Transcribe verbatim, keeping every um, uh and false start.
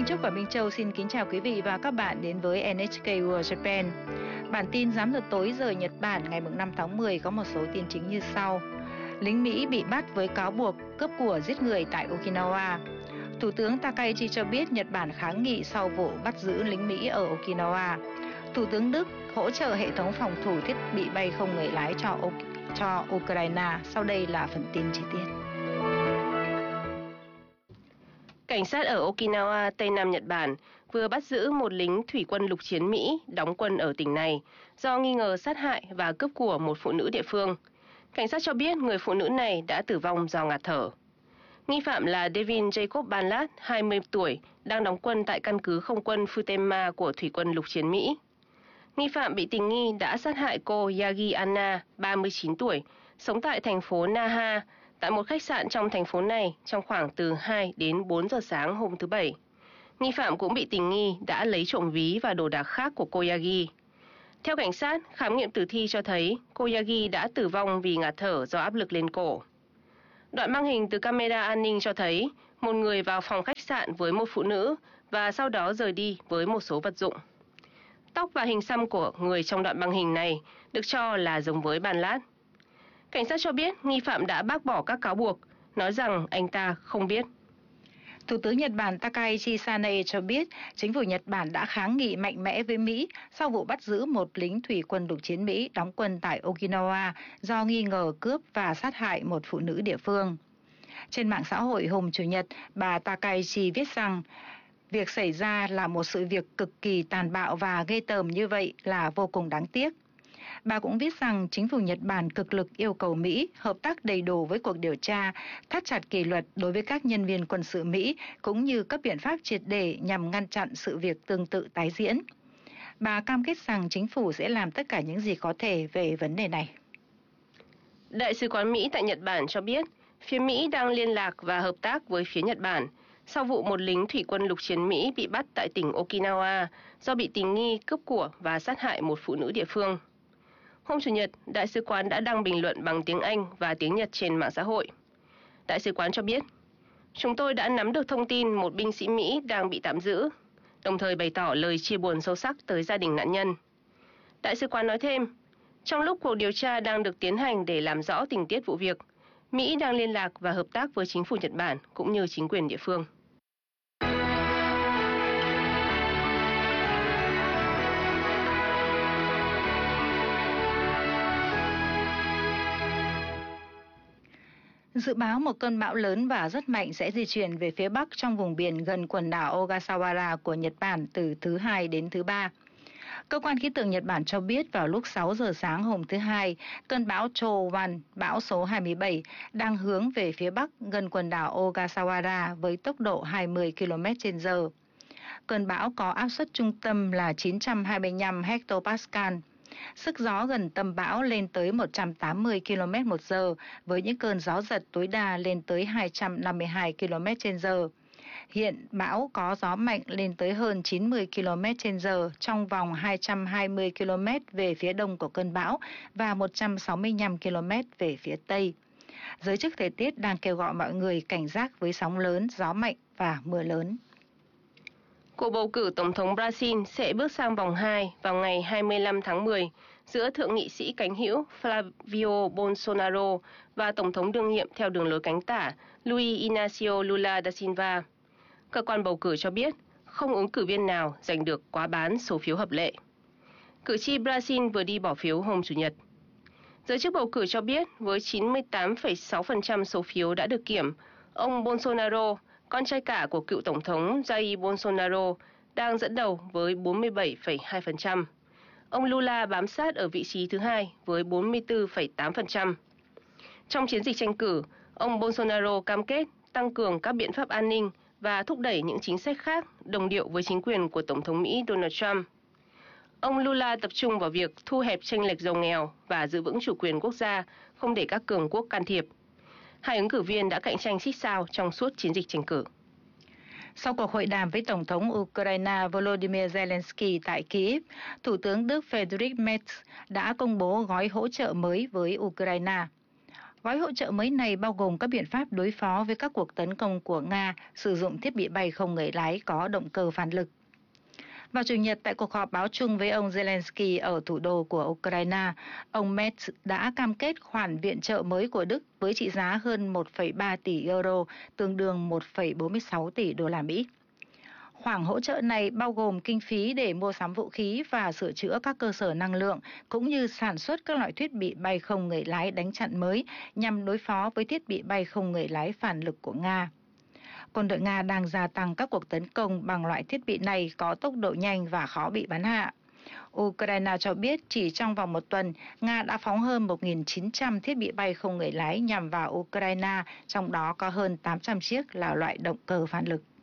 Thanh Trúc và Minh Châu xin kính chào quý vị và các bạn đến với en hát ca World Japan. Bản tin tám giờ tối giờ Nhật Bản ngày năm tháng mười có một số tin chính như sau. Lính Mỹ bị bắt với cáo buộc cướp của giết người tại Okinawa. Thủ tướng Takaichi cho biết Nhật Bản kháng nghị sau vụ bắt giữ lính Mỹ ở Okinawa. Thủ tướng Đức hỗ trợ hệ thống phòng thủ thiết bị bay không người lái cho, cho Ukraine. Sau đây là phần tin chi tiết. Cảnh sát ở Okinawa, Tây Nam Nhật Bản vừa bắt giữ một lính thủy quân lục chiến Mỹ đóng quân ở tỉnh này do nghi ngờ sát hại và cướp của một phụ nữ địa phương. Cảnh sát cho biết người phụ nữ này đã tử vong do ngạt thở. Nghi phạm là Devin Jacob Banlat, hai mươi tuổi, đang đóng quân tại căn cứ không quân Futenma của thủy quân lục chiến Mỹ. Nghi phạm bị tình nghi đã sát hại cô Yagi Anna, ba mươi chín tuổi, sống tại thành phố Naha, tại một khách sạn trong thành phố này trong khoảng từ hai đến bốn giờ sáng hôm thứ Bảy. Nghi phạm cũng bị tình nghi đã lấy trộm ví và đồ đạc khác của cô Yagi. Theo cảnh sát, khám nghiệm tử thi cho thấy cô Yagi đã tử vong vì ngạt thở do áp lực lên cổ. Đoạn băng hình từ camera an ninh cho thấy một người vào phòng khách sạn với một phụ nữ và sau đó rời đi với một số vật dụng. Tóc và hình xăm của người trong đoạn băng hình này được cho là giống với Banlat. Cảnh sát cho biết nghi phạm đã bác bỏ các cáo buộc, nói rằng anh ta không biết. Thủ tướng Nhật Bản Takaichi Sanae cho biết chính phủ Nhật Bản đã kháng nghị mạnh mẽ với Mỹ sau vụ bắt giữ một lính thủy quân lục chiến Mỹ đóng quân tại Okinawa do nghi ngờ cướp và sát hại một phụ nữ địa phương. Trên mạng xã hội hôm Chủ nhật, bà Takaichi viết rằng việc xảy ra là một sự việc cực kỳ tàn bạo và ghê tởm như vậy là vô cùng đáng tiếc. Bà cũng viết rằng chính phủ Nhật Bản cực lực yêu cầu Mỹ hợp tác đầy đủ với cuộc điều tra, thắt chặt kỷ luật đối với các nhân viên quân sự Mỹ cũng như các biện pháp triệt để nhằm ngăn chặn sự việc tương tự tái diễn. Bà cam kết rằng chính phủ sẽ làm tất cả những gì có thể về vấn đề này. Đại sứ quán Mỹ tại Nhật Bản cho biết phía Mỹ đang liên lạc và hợp tác với phía Nhật Bản sau vụ một lính thủy quân lục chiến Mỹ bị bắt tại tỉnh Okinawa do bị tình nghi cướp của và sát hại một phụ nữ địa phương. Hôm Chủ nhật, Đại sứ quán đã đăng bình luận bằng tiếng Anh và tiếng Nhật trên mạng xã hội. Đại sứ quán cho biết, chúng tôi đã nắm được thông tin một binh sĩ Mỹ đang bị tạm giữ, đồng thời bày tỏ lời chia buồn sâu sắc tới gia đình nạn nhân. Đại sứ quán nói thêm, trong lúc cuộc điều tra đang được tiến hành để làm rõ tình tiết vụ việc, Mỹ đang liên lạc và hợp tác với chính phủ Nhật Bản cũng như chính quyền địa phương. Dự báo một cơn bão lớn và rất mạnh sẽ di chuyển về phía Bắc trong vùng biển gần quần đảo Ogasawara của Nhật Bản từ thứ Hai đến thứ Ba. Cơ quan khí tượng Nhật Bản cho biết vào lúc sáu giờ sáng hôm thứ Hai, cơn bão Chowan, bão số hai mươi bảy, đang hướng về phía Bắc gần quần đảo Ogasawara với tốc độ hai mươi ki lô mét trên giờ. Cơn bão có áp suất trung tâm là chín trăm hai mươi lăm hectopascal. Sức gió gần tâm bão lên tới một trăm tám mươi ki lô mét một giờ với những cơn gió giật tối đa lên tới hai trăm năm mươi hai ki lô mét trên giờ. Hiện bão có gió mạnh lên tới hơn chín mươi ki lô mét trên giờ trong vòng hai trăm hai mươi ki lô mét về phía đông của cơn bão và một trăm sáu mươi lăm ki lô mét về phía tây. Giới chức thời tiết đang kêu gọi mọi người cảnh giác với sóng lớn, gió mạnh và mưa lớn. Cuộc bầu cử Tổng thống Brazil sẽ bước sang vòng hai vào ngày hai mươi lăm tháng mười giữa thượng nghị sĩ cánh hữu Flavio Bolsonaro và Tổng thống đương nhiệm theo đường lối cánh tả Luiz Inácio Lula da Silva. Cơ quan bầu cử cho biết không ứng cử viên nào giành được quá bán số phiếu hợp lệ. Cử tri Brazil vừa đi bỏ phiếu hôm Chủ nhật. Giới chức bầu cử cho biết với chín mươi tám phẩy sáu phần trăm số phiếu đã được kiểm, ông Bolsonaro, con trai cả của cựu Tổng thống Jair Bolsonaro, đang dẫn đầu với bốn mươi bảy phẩy hai phần trăm. Ông Lula bám sát ở vị trí thứ hai với bốn mươi tư phẩy tám phần trăm. Trong chiến dịch tranh cử, ông Bolsonaro cam kết tăng cường các biện pháp an ninh và thúc đẩy những chính sách khác đồng điệu với chính quyền của Tổng thống Mỹ Donald Trump. Ông Lula tập trung vào việc thu hẹp chênh lệch giàu nghèo và giữ vững chủ quyền quốc gia, không để các cường quốc can thiệp. Hai ứng cử viên đã cạnh tranh xích sao trong suốt chiến dịch tranh cử. Sau cuộc hội đàm với Tổng thống Ukraine Volodymyr Zelensky tại Kyiv, Thủ tướng Đức Friedrich Merz đã công bố gói hỗ trợ mới với Ukraine. Gói hỗ trợ mới này bao gồm các biện pháp đối phó với các cuộc tấn công của Nga sử dụng thiết bị bay không người lái có động cơ phản lực. Vào Chủ nhật, tại cuộc họp báo chung với ông Zelensky ở thủ đô của Ukraine, ông Merz đã cam kết khoản viện trợ mới của Đức với trị giá hơn một phẩy ba tỷ euro, tương đương một phẩy bốn mươi sáu tỷ đô la Mỹ. Khoản hỗ trợ này bao gồm kinh phí để mua sắm vũ khí và sửa chữa các cơ sở năng lượng, cũng như sản xuất các loại thiết bị bay không người lái đánh chặn mới nhằm đối phó với thiết bị bay không người lái phản lực của Nga. Quân đội Nga đang gia tăng các cuộc tấn công bằng loại thiết bị này có tốc độ nhanh và khó bị bắn hạ. Ukraine cho biết chỉ trong vòng một tuần, Nga đã phóng hơn một nghìn chín trăm thiết bị bay không người lái nhằm vào Ukraine, trong đó có hơn tám trăm chiếc là loại động cơ phản lực.